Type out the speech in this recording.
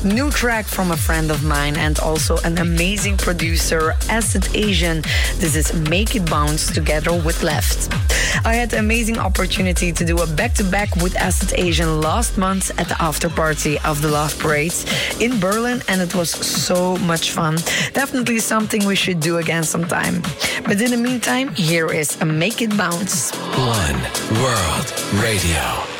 New track from a friend of mine and also an amazing producer, Acid Asian. This is Make It Bounce together with Left. I had the amazing opportunity to do a back-to-back with Acid Asian last month at the after party of the Love Parades in Berlin, and it was so much fun. Definitely something we should do again sometime. But in the meantime, here is a Make It Bounce. One World Radio.